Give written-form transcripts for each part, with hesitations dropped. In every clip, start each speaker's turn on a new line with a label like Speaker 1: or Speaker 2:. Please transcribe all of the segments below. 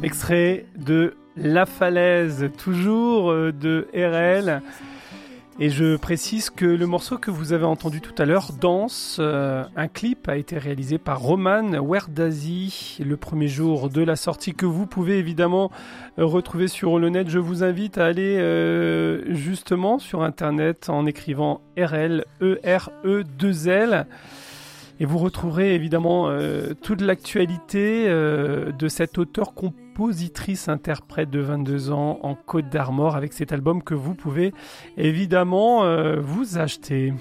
Speaker 1: Extrait de La Falaise, toujours de RL. Et je précise que le morceau que vous avez entendu tout à l'heure, Danse, un clip a été réalisé par Roman Werdazy le premier jour de la sortie, que vous pouvez évidemment retrouver sur le net. Je vous invite à aller justement sur internet en écrivant RL, E-R-E-2-L. Et vous retrouverez évidemment toute l'actualité de cette auteure-compositrice-interprète de 22 ans en Côte d'Armor avec cet album que vous pouvez évidemment vous acheter.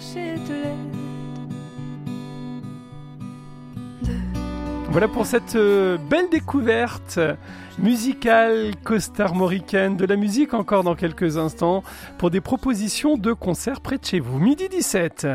Speaker 1: Voilà pour cette belle découverte musicale costarmoricaine, de la musique encore dans quelques instants pour des propositions de concerts près de chez vous. Midi 17.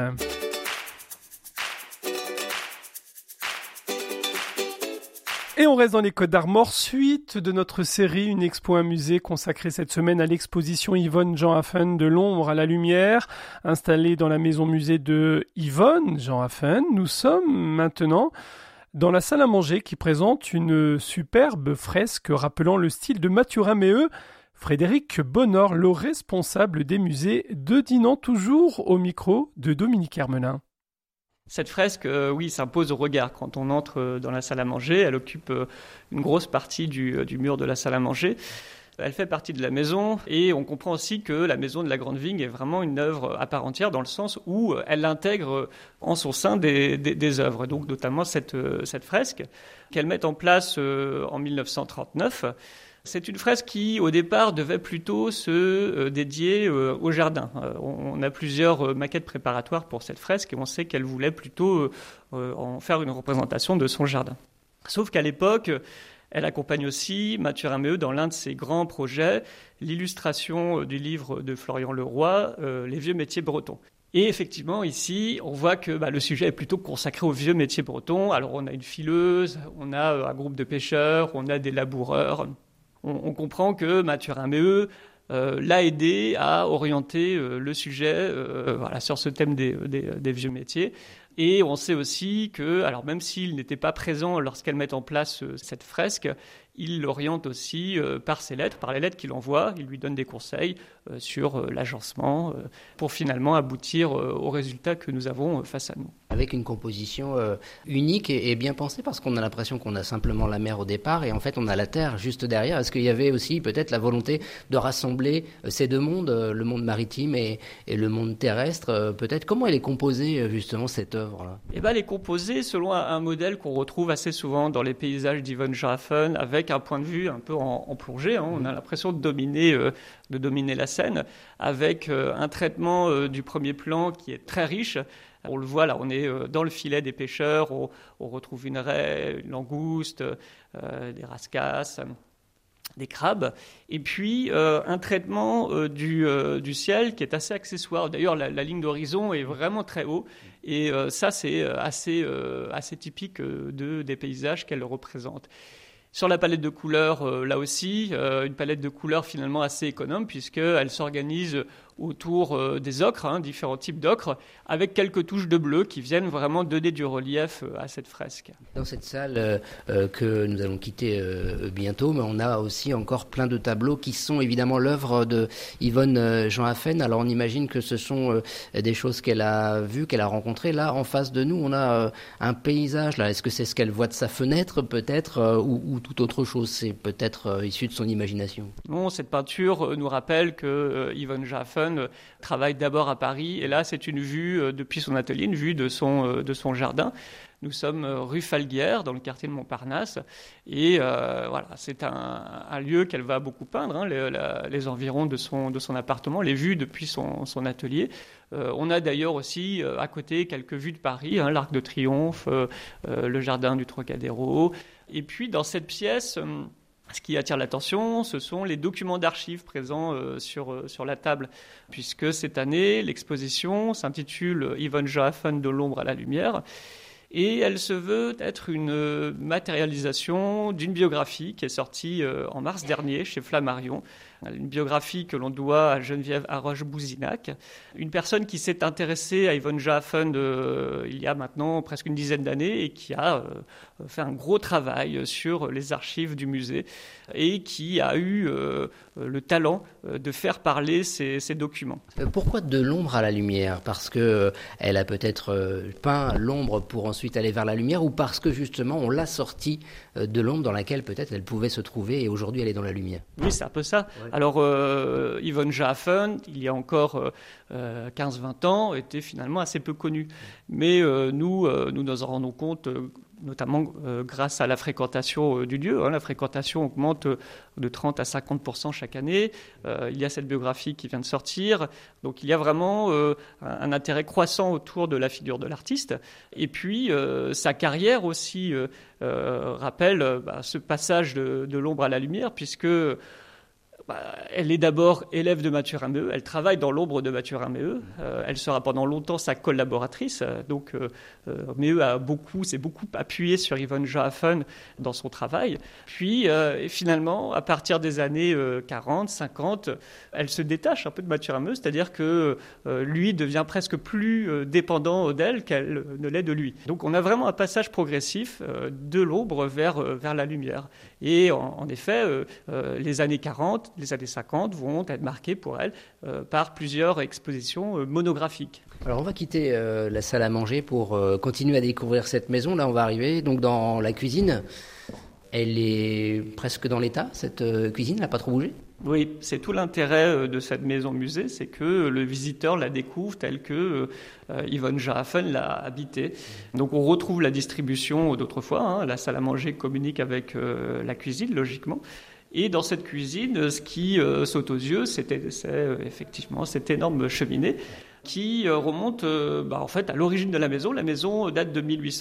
Speaker 1: Et on reste dans les Côtes d'Armor, suite de notre série Une expo, un musée consacrée cette semaine à l'exposition Yvonne Jean Haffen de l'ombre à la lumière, installée dans la maison musée de Yvonne Jean Haffen. Nous sommes maintenant dans la salle à manger qui présente une superbe fresque rappelant le style de Mathurin Méheux. Frédéric Bonnor, le responsable des musées de Dinan, toujours au micro de Dominique Hermelin.
Speaker 2: Cette fresque, oui, s'impose au regard quand on entre dans la salle à manger. Elle occupe une grosse partie du mur de la salle à manger. Elle fait partie de la maison et on comprend aussi que la maison de la Grande Vigne est vraiment une œuvre à part entière dans le sens où elle intègre en son sein des œuvres. Donc notamment cette fresque qu'elle met en place en 1939. C'est une fresque qui, au départ, devait plutôt se dédier au jardin. On a plusieurs maquettes préparatoires pour cette fresque et on sait qu'elle voulait plutôt en faire une représentation de son jardin. Sauf qu'à l'époque, elle accompagne aussi Mathurin Méheux dans l'un de ses grands projets, l'illustration du livre de Florian Leroy, Les vieux métiers bretons. Et effectivement, ici, on voit que le sujet est plutôt consacré aux vieux métiers bretons. Alors, on a une fileuse, on a un groupe de pêcheurs, on a des laboureurs. On comprend que Mathurin Méheux l'a aidé à orienter le sujet sur ce thème des vieux métiers. Et on sait aussi que, alors même s'il n'était pas présent lorsqu'elle met en place cette fresque, il l'oriente aussi par ses lettres, par les lettres qu'il envoie. Il lui donne des conseils sur l'agencement pour finalement aboutir au résultat que nous avons face à nous.
Speaker 3: Avec une composition unique et bien pensée, parce qu'on a l'impression qu'on a simplement la mer au départ et en fait on a la terre juste derrière. Est-ce qu'il y avait aussi peut-être la volonté de rassembler ces deux mondes, le monde maritime et le monde terrestre peut-être? Comment elle est composée justement cette œuvre-là?
Speaker 2: Elle est composée selon un modèle qu'on retrouve assez souvent dans les paysages d'Yvonne Jean Haffen, avec un point de vue un peu en plongée. On a l'impression de dominer la scène, avec un traitement du premier plan qui est très riche. On le voit là, on est dans le filet des pêcheurs, on retrouve une raie, une langouste, des rascasses, des crabes, et puis un traitement du ciel qui est assez accessoire. D'ailleurs, la ligne d'horizon est vraiment très haut, et ça c'est assez typique des paysages qu'elle représente. Sur la palette de couleurs, là aussi, une palette de couleurs finalement assez économe, puisqu'elle s'organise autour des ocres, différents types d'ocres, avec quelques touches de bleu qui viennent vraiment donner du relief à cette fresque.
Speaker 3: Dans cette salle que nous allons quitter bientôt, mais on a aussi encore plein de tableaux qui sont évidemment l'œuvre de Yvonne Jean Haffen. Alors on imagine que ce sont des choses qu'elle a vues, qu'elle a rencontrées. Là, en face de nous, on a un paysage. Là, est-ce que c'est ce qu'elle voit de sa fenêtre, peut-être, ou tout autre chose? C'est peut-être issu de son imagination.
Speaker 2: Non, cette peinture nous rappelle que Yvonne Jean Haffen travaille d'abord à Paris, et là c'est une vue depuis son atelier, une vue de son jardin. Nous sommes rue Falguière, dans le quartier de Montparnasse, et c'est un lieu qu'elle va beaucoup peindre, les environs de son appartement, les vues depuis son atelier. On a d'ailleurs aussi à côté quelques vues de Paris, l'Arc de Triomphe, le jardin du Trocadéro, et puis dans cette pièce. Ce qui attire l'attention, ce sont les documents d'archives présents sur la table, puisque cette année, l'exposition s'intitule Yvonne Jean Haffen de l'ombre à la lumière. Et elle se veut être une matérialisation d'une biographie qui est sortie en mars dernier chez Flammarion. Une biographie que l'on doit à Geneviève Haroche-Bouzinac, une personne qui s'est intéressée à Yvonne Joachim il y a maintenant presque une dizaine d'années et qui a fait un gros travail sur les archives du musée et qui a eu le talent de faire parler ces documents.
Speaker 3: Pourquoi de l'ombre à la lumière ? Parce qu'elle a peut-être peint l'ombre pour ensuite aller vers la lumière, ou parce que justement on l'a sortie de l'ombre dans laquelle peut-être elle pouvait se trouver et aujourd'hui elle est dans la lumière ?
Speaker 2: Oui, c'est un peu ça. Ouais. Alors Yvonne Joachim, il y a encore 15-20 ans, était finalement assez peu connue. Mais nous nous en rendons compte notamment grâce à la fréquentation du lieu. La fréquentation augmente de 30 à 50% chaque année. Il y a cette biographie qui vient de sortir. Donc il y a vraiment un intérêt croissant autour de la figure de l'artiste. Et puis sa carrière aussi rappelle ce passage de l'ombre à la lumière, puisque elle est d'abord élève de Mathurin Méheut, elle travaille dans l'ombre de Mathurin Méheut, elle sera pendant longtemps sa collaboratrice, donc Méheut s'est beaucoup appuyé sur Yvonne Joachim dans son travail. Puis finalement, à partir des années 40, 50, elle se détache un peu de Mathurin Méheut, c'est-à-dire que lui devient presque plus dépendant d'elle qu'elle ne l'est de lui. Donc on a vraiment un passage progressif de l'ombre vers la lumière. Et en effet, les années 40, les années 50 vont être marquées pour elle par plusieurs expositions monographiques.
Speaker 3: Alors on va quitter la salle à manger pour continuer à découvrir cette maison. Là on va arriver donc dans la cuisine. Elle est presque dans l'état, cette cuisine, elle n'a pas trop bougé ?
Speaker 2: Oui, c'est tout l'intérêt de cette maison-musée, c'est que le visiteur la découvre telle que Yvonne Joachim l'a habitée. Donc on retrouve la distribution d'autrefois, la salle à manger communique avec la cuisine, logiquement. Et dans cette cuisine, ce qui saute aux yeux, c'est effectivement cette énorme cheminée qui remonte en fait à l'origine de la maison. La maison date de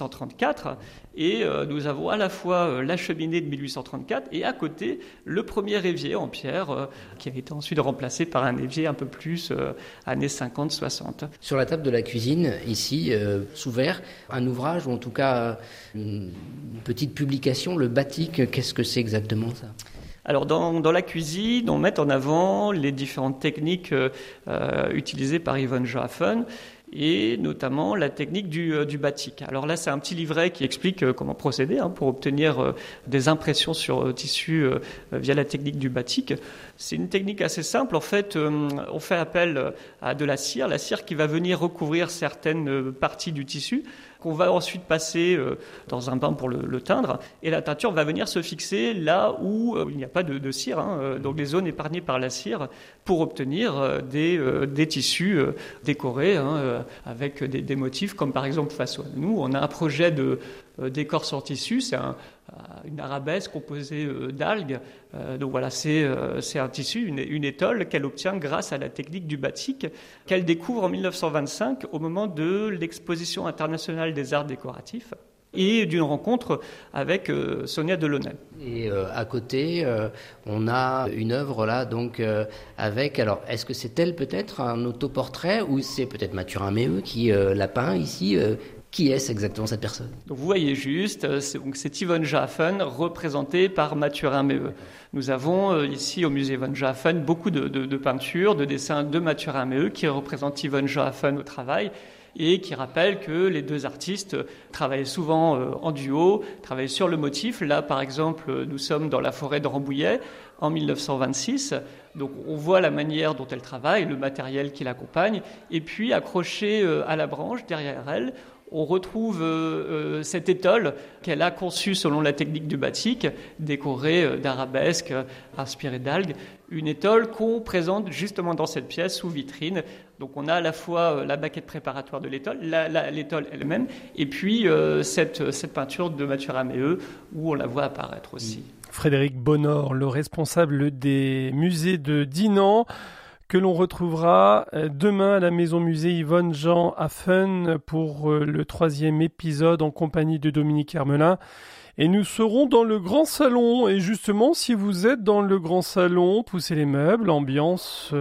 Speaker 2: 1834 et nous avons à la fois la cheminée de 1834 et à côté le premier évier en pierre qui a été ensuite remplacé par un évier un peu plus années 50-60.
Speaker 3: Sur la table de la cuisine, ici, sous verre, un ouvrage ou en tout cas une petite publication, le Batik. Qu'est-ce que c'est exactement ça ?
Speaker 2: Alors dans la cuisine, on met en avant les différentes techniques utilisées par Yvonne Joachim et notamment la technique du batik. Alors là, c'est un petit livret qui explique comment procéder pour obtenir des impressions sur tissu via la technique du batik. C'est une technique assez simple. En fait, on fait appel à de la cire qui va venir recouvrir certaines parties du tissu, qu'on va ensuite passer dans un bain pour le teindre. Et la teinture va venir se fixer là où il n'y a pas de cire, donc les zones épargnées par la cire, pour obtenir des tissus décorés avec des motifs, comme par exemple face à nous, on a un projet de décor sur tissu, c'est une arabesque composée d'algues. Donc voilà, c'est un tissu, une étole qu'elle obtient grâce à la technique du batik, qu'elle découvre en 1925 au moment de l'exposition internationale des arts décoratifs et d'une rencontre avec Sonia Delaunay.
Speaker 3: Et à côté, on a une œuvre là, donc avec. Alors, est-ce que c'est elle peut-être un autoportrait ou c'est peut-être Mathurin Méheut qui l'a peint ici Qui est-ce exactement cette personne ?
Speaker 2: Donc vous voyez juste, c'est Yvonne Joachim représentée par Mathurin Méheut. Nous avons ici au musée Yvonne Joachim beaucoup de peintures, de dessins de Mathurin Méheut qui représentent Yvonne Joachim au travail et qui rappellent que les deux artistes travaillaient souvent en duo, travaillaient sur le motif. Là, par exemple, nous sommes dans la forêt de Rambouillet en 1926. Donc on voit la manière dont elle travaille, le matériel qui l'accompagne, et puis accroché à la branche derrière elle, on retrouve cette étole qu'elle a conçue selon la technique du batik, décorée d'arabesques, inspirée d'algues. Une étole qu'on présente justement dans cette pièce sous vitrine. Donc on a à la fois la maquette préparatoire de l'étole, l'étole elle-même, et puis cette peinture de Mathurin Méheut où on la voit apparaître aussi.
Speaker 1: Frédéric Bonnor, le responsable des musées de Dinan, que l'on retrouvera demain à la Maison Musée Yvonne Joachim pour le 3e épisode en compagnie de Dominique Hermelin. Et nous serons dans le grand salon. Et justement, si vous êtes dans le grand salon, poussez les meubles, ambiance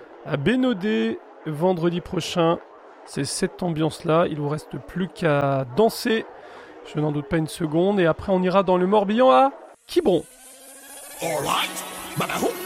Speaker 1: à Bénodet vendredi prochain. C'est cette ambiance-là. Il ne vous reste plus qu'à danser Je n'en doute pas une seconde. Et après, on ira dans le Morbihan à Quiberon.
Speaker 4: All right, but I hope